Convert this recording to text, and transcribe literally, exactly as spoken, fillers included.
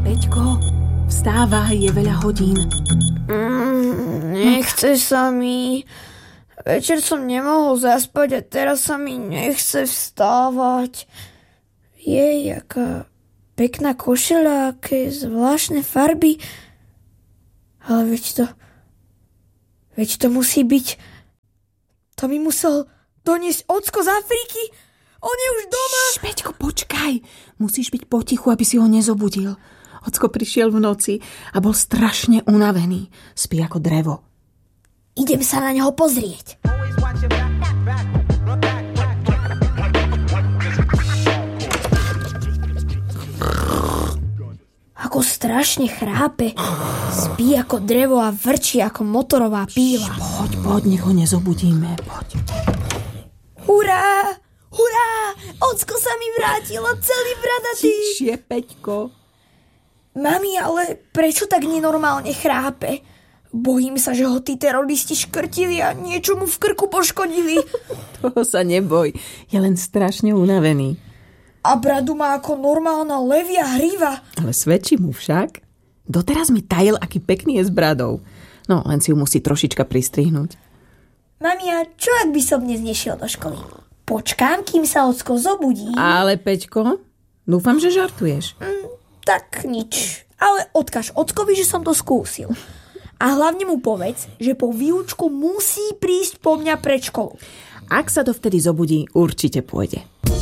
Peťko, vstávaj, je veľa hodín. Mm, nechce sa mi. Večer som nemohol zaspať a teraz sa mi nechce vstávať. Jej, aká pekná košeľa, aké zvláštne farby. Ale veď to... Veď to musí byť... To mi musel doniesť ocko z Afriky. On je už doma. Šš, Peťko, počkaj. Musíš byť potichu, aby si ho nezobudil. Ocko prišiel v noci a bol strašne unavený. Spí ako drevo. Idem sa na neho pozrieť. Ako strašne chrápe. Spí ako drevo a vrčí ako motorová píla. Šš, poď, poď, nech ho nezobudíme. Poď. Hurá! Hurá! Ocko sa mi vrátilo, celý bradatý. Tišie, Peťko. Mami, ale prečo tak nenormálne chrápe? Bojím sa, že ho tí teroristi škrtili a niečo mu v krku poškodili. Toho sa neboj, je len strašne unavený. A bradu má ako normálna levia hriva. Ale svedčí mu však. Doteraz mi tajil, aký pekný je s bradou. No, len si ju musí trošička pristrihnúť. Mami, a čo ak by som dnes nešiel do školy? Počkám, kým sa ocko zobudí. Ale Peťko, dúfam, že žartuješ. Mm, tak nič. Ale odkaž ockovi, že som to skúsil. A hlavne mu povedz, že po výučku musí prísť po mňa pred školu. Ak sa dovtedy zobudí, určite pôjde.